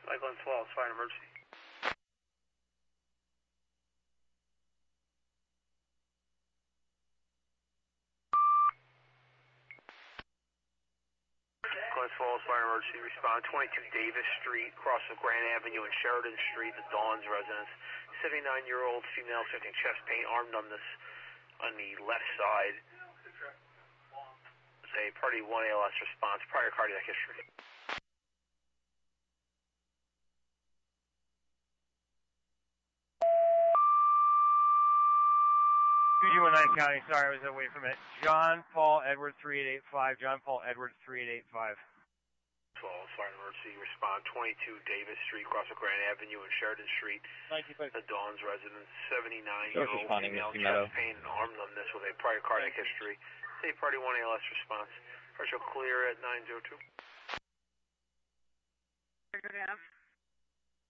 Glens Falls, fire emergency. Glens Falls, fire emergency, respond 22 Davis Street, cross of Grand Avenue and Sheridan Street, the Dawn's residence. 79-year-old female suffering chest pain, arm numbness on the left side. It's a Party 1 ALS response, prior cardiac history. UG19 County, sorry, I was away from it. John Paul Edward 3885, John Paul Edward 3885. Falls, fire emergency, respond 22 Davis Street, cross of Grand Avenue and Sheridan Street. The Dawn's residence, 79-year-old female chest pain and arm numbness with a prior cardiac history. Say Party 1 ALS response. Partial clear at 902. Good afternoon.